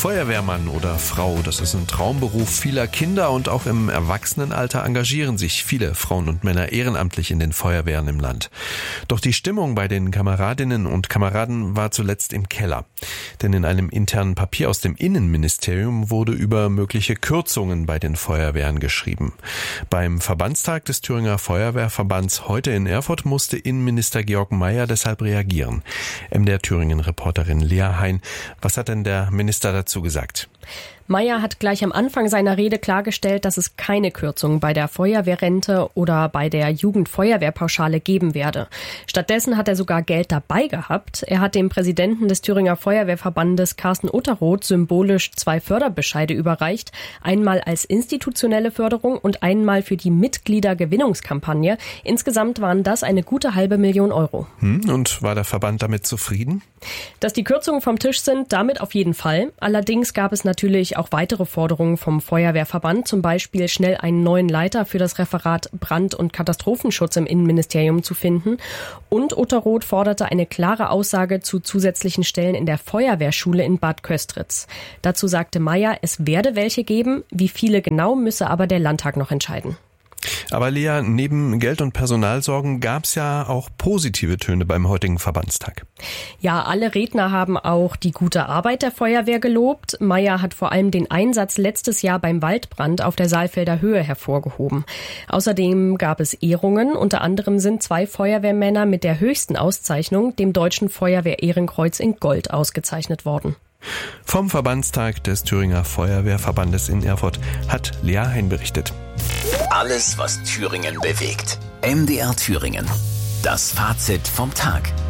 Feuerwehrmann oder Frau, das ist ein Traumberuf vieler Kinder und auch im Erwachsenenalter engagieren sich viele Frauen und Männer ehrenamtlich in den Feuerwehren im Land. Doch die Stimmung bei den Kameradinnen und Kameraden war zuletzt im Keller. Denn in einem internen Papier aus dem Innenministerium wurde über mögliche Kürzungen bei den Feuerwehren geschrieben. Beim Verbandstag des Thüringer Feuerwehrverbands heute in Erfurt musste Innenminister Georg Mayer deshalb reagieren. MDR Thüringen-Reporterin Lea Hein, was hat denn der Minister dazu gesagt? Mayer hat gleich am Anfang seiner Rede klargestellt, dass es keine Kürzung bei der Feuerwehrrente oder bei der Jugendfeuerwehrpauschale geben werde. Stattdessen hat er sogar Geld dabei gehabt. Er hat dem Präsidenten des Thüringer Feuerwehrverbandes Carsten Utterroth symbolisch 2 Förderbescheide überreicht. Einmal als institutionelle Förderung und einmal für die Mitgliedergewinnungskampagne. Insgesamt waren das eine gute $500.000 Euro. Und war der Verband damit zufrieden? Dass die Kürzungen vom Tisch sind, damit auf jeden Fall. Allerdings gab es natürlich auch weitere Forderungen vom Feuerwehrverband, zum Beispiel schnell einen neuen Leiter für das Referat Brand- und Katastrophenschutz im Innenministerium zu finden. Und Utterroth forderte eine klare Aussage zu zusätzlichen Stellen in der Feuerwehrschule in Bad Köstritz. Dazu sagte Mayer, es werde welche geben, wie viele genau müsse aber der Landtag noch entscheiden. Aber Lea, neben Geld- und Personalsorgen gab es ja auch positive Töne beim heutigen Verbandstag. Ja, alle Redner haben auch die gute Arbeit der Feuerwehr gelobt. Mayer hat vor allem den Einsatz letztes Jahr beim Waldbrand auf der Saalfelder Höhe hervorgehoben. Außerdem gab es Ehrungen. Unter anderem sind 2 Feuerwehrmänner mit der höchsten Auszeichnung, dem Deutschen Feuerwehr-Ehrenkreuz in Gold, ausgezeichnet worden. Vom Verbandstag des Thüringer Feuerwehrverbandes in Erfurt hat Lea Hein berichtet. Alles, was Thüringen bewegt. MDR Thüringen. Das Fazit vom Tag.